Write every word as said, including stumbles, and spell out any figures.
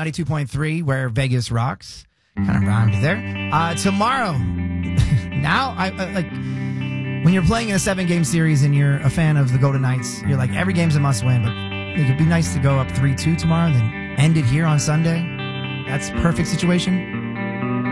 ninety-two point three, where Vegas rocks. Kind of rhymed there. Uh, tomorrow, now, I uh, like when you're playing in a seven-game series and you're a fan of the Golden Knights, you're like, every game's a must-win, but it would be nice to go up three two tomorrow and then end it here on Sunday. That's perfect situation.